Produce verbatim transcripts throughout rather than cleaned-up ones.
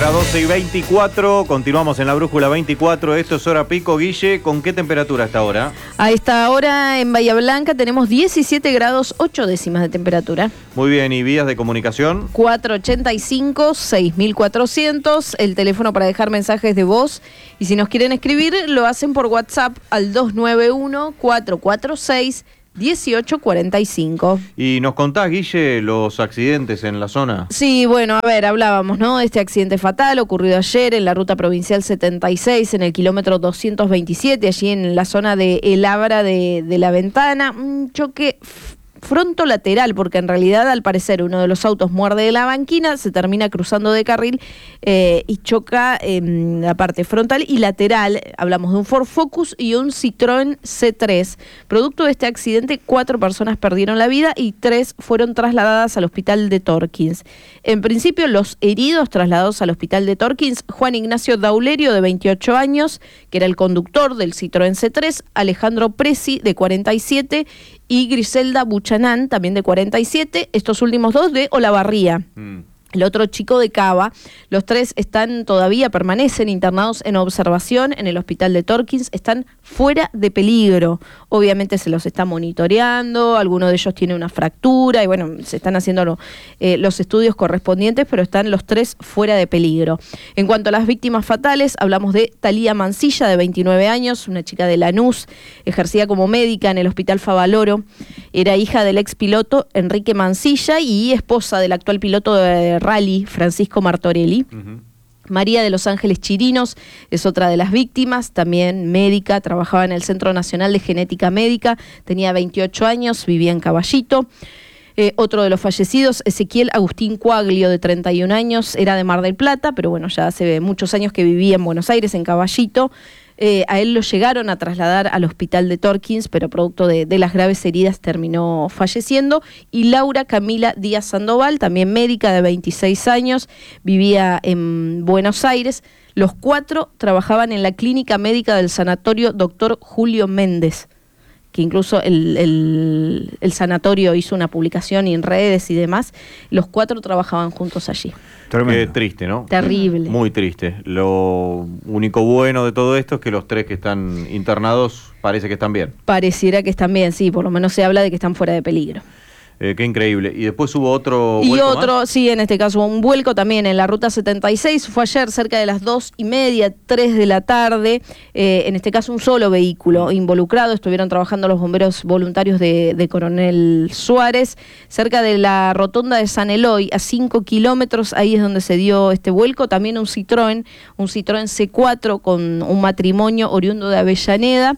Hora doce y veinticuatro, continuamos en la Brújula veinticuatro, esto es Hora Pico. Guille, ¿con qué temperatura hasta ahora? A esta hora en Bahía Blanca tenemos diecisiete grados ocho décimas de temperatura. Muy bien, ¿y vías de comunicación? cuatro ochenta y cinco, seis mil cuatrocientos, el teléfono para dejar mensajes de voz. Y si nos quieren escribir, lo hacen por WhatsApp al dos nueve uno, cuatro cuatro seis, dieciocho cuarenta y cinco. ¿Y nos contás, Guille, los accidentes en la zona? Sí, bueno, a ver, hablábamos, ¿no? De este accidente fatal ocurrido ayer en la ruta provincial setenta y seis, en el kilómetro doscientos veintisiete, allí en la zona de El Abra de, de La Ventana. Un choque frontolateral, porque en realidad al parecer uno de los autos muerde de la banquina, se termina cruzando de carril eh, y choca en eh, la parte frontal y lateral. Hablamos de un Ford Focus y un Citroën C tres. Producto de este accidente, cuatro personas perdieron la vida y tres fueron trasladadas al hospital de Torkins. En principio, los heridos trasladados al hospital de Torkins: Juan Ignacio Daulerio, de veintiocho años, que era el conductor del Citroën C tres, Alejandro Presi, de cuarenta y siete, y Griselda Buchanán, también de cuarenta y siete, estos últimos dos de Olavarría. Mm. El otro chico de Cava. Los tres están todavía, permanecen internados en observación en el hospital de Torkins, están fuera de peligro. Obviamente se los está monitoreando, alguno de ellos tiene una fractura y bueno, se están haciendo lo, eh, los estudios correspondientes, pero están los tres fuera de peligro. En cuanto a las víctimas fatales, hablamos de Talía Mancilla, de veintinueve años, una chica de Lanús, ejercía como médica en el hospital Favaloro, era hija del ex piloto Enrique Mancilla y esposa del actual piloto de rally, Francisco Martorelli. Uh-huh. María de los Ángeles Chirinos es otra de las víctimas, también médica, trabajaba en el Centro Nacional de Genética Médica, tenía veintiocho años, vivía en Caballito. Eh, otro de los fallecidos, Ezequiel Agustín Cuaglio, de treinta y un años, era de Mar del Plata, pero bueno, ya hace muchos años que vivía en Buenos Aires, en Caballito. Eh, a él lo llegaron a trasladar al hospital de Torkins, pero producto de, de las graves heridas terminó falleciendo. Y Laura Camila Díaz Sandoval, también médica, de veintiséis años, vivía en Buenos Aires. Los cuatro trabajaban en la clínica médica del sanatorio Doctor Julio Méndez, que incluso el, el, el sanatorio hizo una publicación en redes y demás. Los cuatro trabajaban juntos allí. Qué triste, ¿no? Terrible. Muy triste. Lo único bueno de todo esto es que los tres que están internados parece que están bien. Pareciera que están bien, sí, por lo menos se habla de que están fuera de peligro. Eh, qué increíble. Y después hubo otro Y vuelco otro, más. sí, en este caso un vuelco también en la ruta setenta y seis. Fue ayer cerca de las dos y media, tres de la tarde. Eh, en este caso un solo vehículo involucrado. Estuvieron trabajando los bomberos voluntarios de, de Coronel Suárez. Cerca de la rotonda de San Eloy, a cinco kilómetros, ahí es donde se dio este vuelco. También un Citroën, un Citroën C cuatro con un matrimonio oriundo de Avellaneda.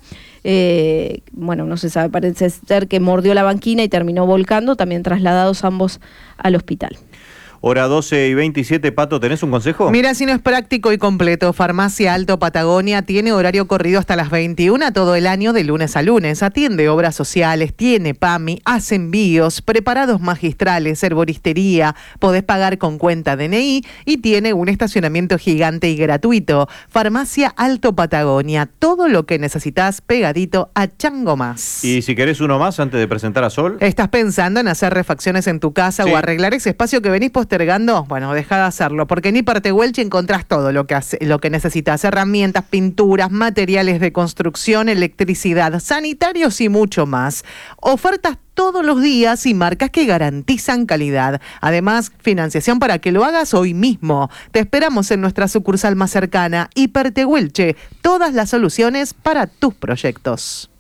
Eh, bueno, no se sabe, parece ser que mordió la banquina y terminó volcando, también trasladados ambos al hospital. Hora doce y veintisiete, Pato, ¿tenés un consejo? Mira, si no es práctico y completo, Farmacia Alto Patagonia tiene horario corrido hasta las veintiuna todo el año, de lunes a lunes. Atiende obras sociales, tiene PAMI, hace envíos, preparados magistrales, herboristería, podés pagar con cuenta D N I y tiene un estacionamiento gigante y gratuito. Farmacia Alto Patagonia, todo lo que necesitas pegadito a Chango Más. Y si querés uno más antes de presentar a Sol. ¿Estás pensando en hacer refacciones en tu casa, sí, o arreglar ese espacio que venís postergando? Bueno, deja de hacerlo, porque en Hipertehuelche encontrás todo lo que, hace, lo que necesitas: herramientas, pinturas, materiales de construcción, electricidad, sanitarios y mucho más. Ofertas todos los días y marcas que garantizan calidad. Además, financiación para que lo hagas hoy mismo. Te esperamos en nuestra sucursal más cercana, Hipertehuelche. Todas las soluciones para tus proyectos.